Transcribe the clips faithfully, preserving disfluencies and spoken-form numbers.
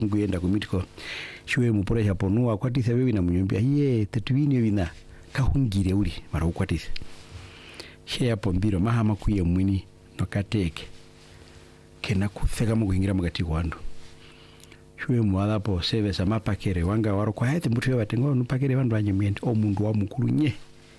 nguyenda kumitiko shwe muporesha ponua kwatisa wewe na munyumbia ye tetuini wina kahungire uri mara ukwatisa sheya pombiro mahama kuye mwini no kateke kena kufeka mu kuingira mugati kwando shwe mwala po seve sama pakere wanga waro kwa hete mutwe batengo no pakere bandu anyemende o mundu wa mukuru nye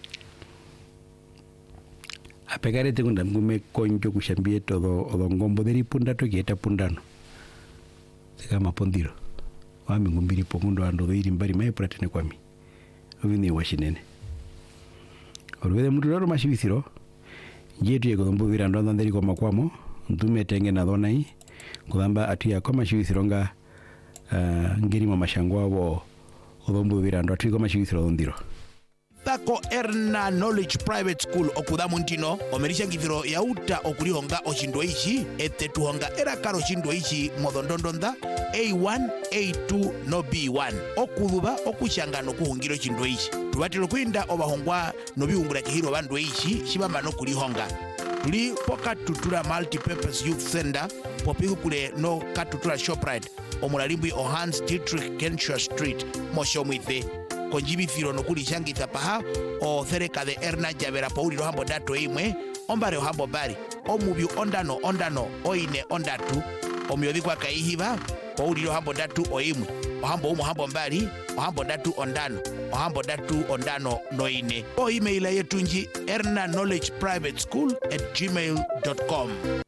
apegare tegunda ngume konjo kushambie todo odongombo deri punda to kieta pundano kama pondiro wami ngumbiri pongundo ando diri mbari mai pratene kwami obini washinene orwede mutu raro mashibithiro jetu yego dombo virando ndanderi kwa makwamo ndume tenge na donai kudamba atuya kwa mashibithiro nga uh, ngiri mwa mashangwa wo odombo virando atuya kwa mashibithiro ndiro Tako Erna Knowledge Private School okudamu ntino omerisha ngithiro ya uta okulihonga oshindo ishi ete tuhonga era karo shindo ishi modondondonda A one, A two no B one okuduba okushanga no kuhungiro shindo ishi tubatiro kwinda obahongwa no bihungura kihiro bandu ishi shibamba no kulihonga tuli poka tutura multi-purpose youth center popiku kule no katutura shoprite omulalimbi Ohans Dietrich Kenshaw Street moshomwithe konjibithiro no kulishangitha paha o thereka de Erna Javera Pauliro hambo dato imwe ombare hambo bari omubyu ondano ondano oine ondatu omyodhikwa kaihiva Pauliro hambo datu oimwe ohambo umu hambo mbali ohambo datu ondano ohambo datu ondano noine o email yetu nji erna knowledge private school at gmail dot com.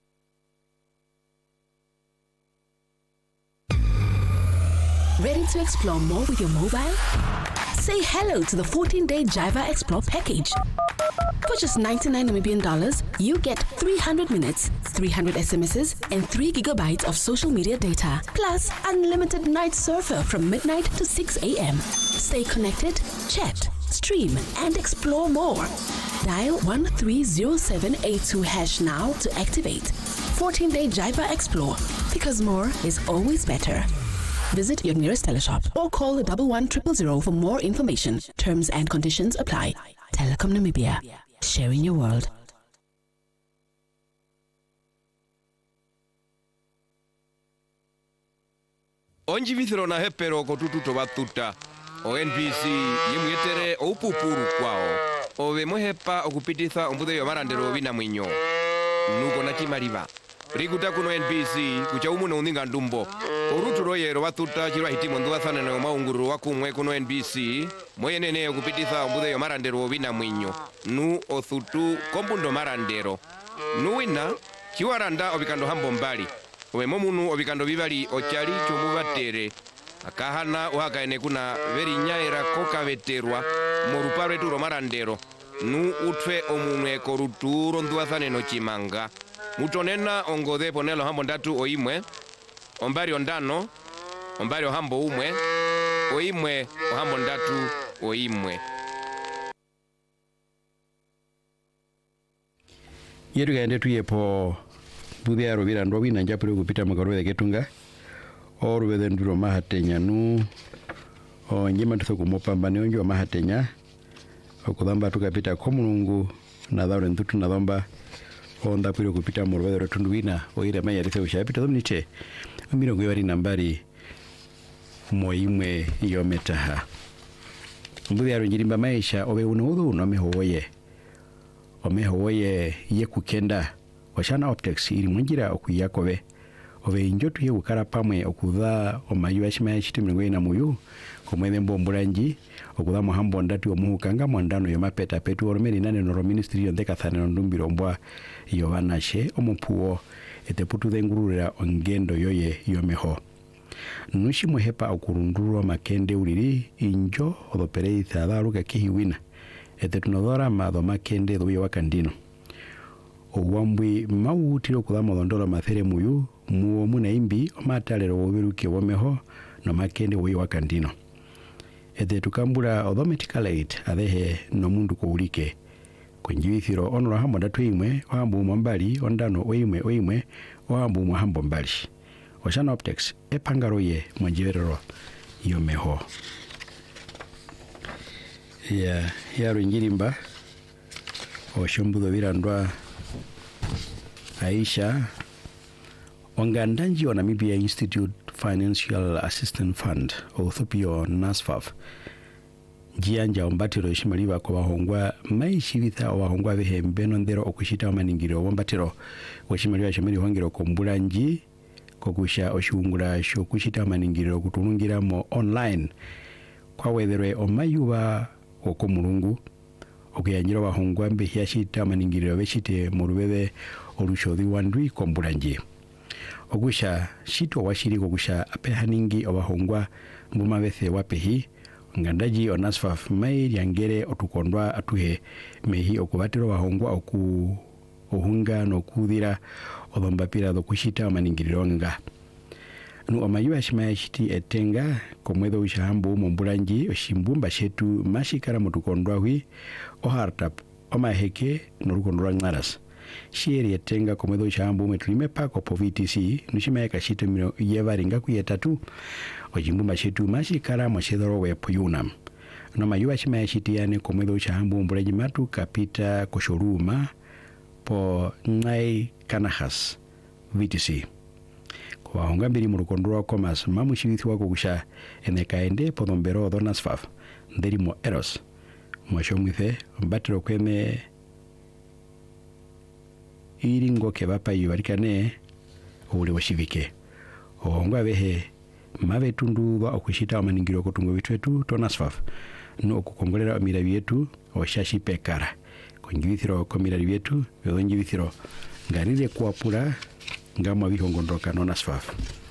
Ready to explore more with your mobile? Say hello to the fourteen-day Java Explore package. For just ninety-nine Namibian dollars, you get three hundred minutes, three hundred S M Ses, and three gigabytes of social media data, plus unlimited night surfer from midnight to six a.m. Stay connected, chat, stream, and explore more. Dial one three zero seven eight two hash now to activate. fourteen-day Java Explore, because more is always better. Visit your nearest teleshop or call double one triple zero for more information. Terms and conditions apply. Telecom Namibia, sharing your world. Onji vithiro na hepero kotutu tobatuta. O N B C yemwetere opupuru kwao. Ove mohepa okupititha ombude yo marandero bina mwinyo. Nuko na kimariva. Rikuta kuno N B C kucha umuno undinga ndumbo. Oruturo yero batuta chirwa hitimo nduwathana na maunguru wakumwe kuno N B C. Moyenene okupititha ombude yo marandero bina mwinyo. Nu othutu kombundo marandero. Nuwina chiwaranda obikando hambo mbali. Owe momunu obikando bibali ochali chomubatere. Akahana uhakaene kuna veri nyaera koka veterwa morupare turo marandero. Nu utfe omunwe koruturo nduwathane no chimanga. Mutonena ongode ponelo hambo ndatu oimwe. Ombari ondano. Ombari ohambo umwe. Oimwe ohambo ndatu oimwe. Yeru gaende tuye po budhi ya rovira ndo wina njapuri kupita makarove ketunga. O ruvede nduro mahatenya nu. O njima tutho kumopamba ni onjo mahatenya. O kudhamba tukapita komunungu na dhaure ntutu na dhamba. O ndapuri kupita morove rotundu wina. O ire maya rithe ushapita dhomniche. Umiro gwewari nambari moimwe yometaha. Budhi ya runjirimba maisha owe unaudhu unamehoye. Omehoye ye kukenda. Oshana optics iri munjira okuyakobe. Ove injotu ye ukara pamwe okudha omayu ashima shitimwe na muyu komwene mbombulanji okudha muhambo ndati omuhukanga mwandano yomapeta petu oromeri nane noro ministry yondeka thane ndumbiro mbwa yovanashe omupuo eteputu dhengururira ongendo yoye yomeho. Nushi muhepa okurundurwa makende uriri injo odopere ithadaruka kihiwina etetunodora madho makende dhoye wakandino. Owambwi mawutiro kudamo ndondolo mathere muyu muo muna imbi omatalero wobiruke womeho no makende woyi wakandino. Ede tukambura odomedical aid adehe no mundu ko ulike kunjibithiro onoro hambo ndatu imwe ohambo mbali ondano oimwe oimwe ohambo muhambo mbali. Ocean Optics epangaroye mwanjiverero yomeho. Ya yaro njirimba oshombudo birandwa Aisha Wangandanji wa Namibia Institute Financial Assistance Fund othupio NASFAF jianja ombatiro shimaliva kwa wahongwa maishivitha wahongwa behembe nondero okushita omaningiro wombatiro washimaliva shamiri hongero kombulanji kokusha oshungura sho kushita omaningiro kutulungira mo online kwa wetherwe omayuba okomulungu okuyanjira wahongwa mbe yashita omaningiro beshite mu rubebe olushodhi wandwi kombulanji okusha shito washiri kokusha apehaningi obahongwa mbumabethe wapehi ngandaji onasfaf mai yangere otukondwa atuhe mehi okubatiro bahongwa oku ohunga no kudira odombapira do kushita maningirironga nu omayuba shimaya shiti etenga komwedo ushambu mombulanji oshimbumba shetu mashikara mutukondwa hui ohartap omaheke no rukondwa ngaras shieri etenga komwedo ushambu metulime pako po V T C nushimaya kashito miro yevaringa kuyetatu ojimbumba shetu mashikara moshedoro wepo yunam no mayuba shimaya shiti yane komwedo ushambu mombulanji matu kapita koshoruma po ngai kanahas V T C kwa honga mbiri murukondwa komas mamushirithi wako kusha enekaende podombero donasfaf nderi mo eros mwashomwithe mbatiro kweme iringo kebapa yubarikane ule washivike honga behe mabe tundu okushita amaningiro kotungo bitwetu tonasfaf no okukongolera amirabi yetu oshashi pekara konjibithiro komirari byetu yonjibithiro ngarire kuapura ngama bihongondoka nonasfaf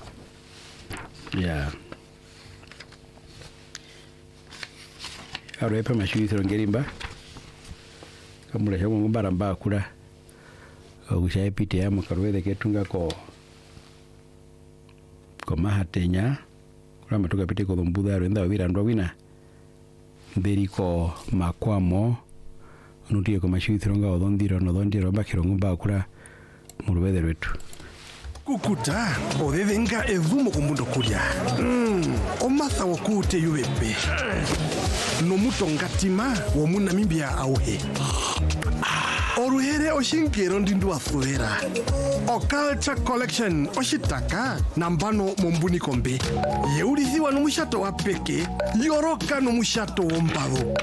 ya aroepa mashibithiro ngerimba kamula shamo mbaramba akura ogushaye pite ya mukarwede ketunga ko ko mahatenya kula matoka pite ko dombuda renda birandwa wina nderiko makwamo nutie ko mashibithironga odondiro no dondiro bakiro ngumba akura murubede rwetu kukuta odevenga evumo kumbundo kulya mm, omatha wokute yubebe nomutongatima womunamibia auhe oruhere oshinkero ndindu wafuera o culture collection oshitaka nambano mombuni kombe yeulithiwa nomushato wa peke yoroka nomushato wombavo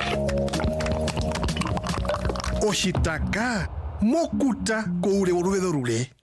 oshitaka mokuta koule oruvedo rule